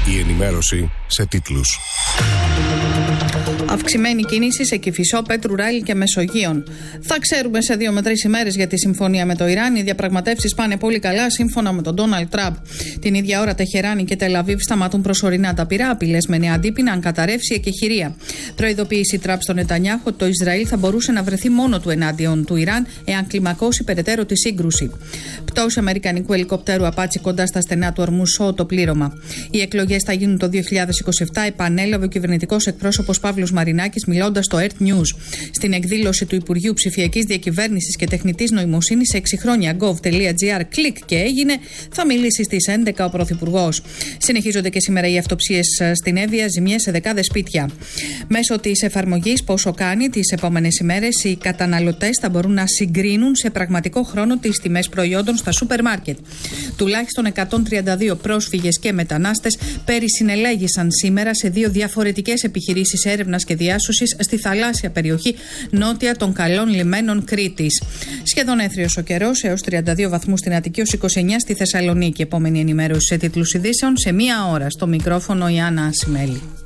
Η ενημέρωση σε τίτλους. Αυξημένη κίνηση σε Κηφισό, Πέτρου, Ράλη και Μεσογείων. Θα ξέρουμε σε 2 με 3 ημέρες για τη συμφωνία με το Ιράν. Οι διαπραγματεύσεις πάνε πολύ καλά, σύμφωνα με τον Ντόναλντ Τραμπ. Την ίδια ώρα, Τεχεράνη και Τελαβίβ σταματούν προσωρινά τα πυρά, απειλές με νέα αντίπεινα αν καταρρεύσει η εκεχηρία. Προειδοποίηση Τραμπ στον Νετανιάχου ότι το Ισραήλ θα μπορούσε να βρεθεί μόνο του ενάντιον του Ιράν εάν κλιμακώσει περαιτέρω τη σύγκρουση. Πτώση αμερικανικού ελικοπτέρου Απάτσι κοντά στα στενά του Ορμού, το πλήρωμα. Οι εκλογές θα γίνουν το 2027, επανέλαβε ο κυβερνητικός εκπρόσωπος Παύλος Μαρινάκης μιλώντας στο ERT News. Στην εκδήλωση του Υπουργείου Ψηφιακής Διακυβέρνησης και Τεχνητής Νοημοσύνης σε 6 χρόνια gov.gr, κλικ και έγινε, θα μιλήσει στις 11 ο Πρωθυπουργός. Συνεχίζονται και σήμερα οι αυτοψίες στην Εύβοια, ζημιές σε δεκάδες σπίτια. Μέσω της εφαρμογής Πόσο Κάνει, τις επόμενες ημέρες οι καταναλωτές θα μπορούν να συγκρίνουν σε πραγματικό χρόνο τις τιμές προϊόντων στα σούπερ μάρκετ. Τουλάχιστον 132 πρόσφυγες και μετανάστες περισυνελέγησαν σήμερα σε 2 διαφορετικές επιχειρήσεις έρευνας και διάσωσης στη θαλάσσια περιοχή νότια των καλών λιμένων Κρήτης. Σχεδόν έθριος ο καιρός, έως 32 βαθμούς στην Αττική, ως 29 στη Θεσσαλονίκη. Επόμενη ενημέρωση σε τίτλους ειδήσεων σε 1 ώρα. Στο μικρόφωνο η Άννα Ασημέλη.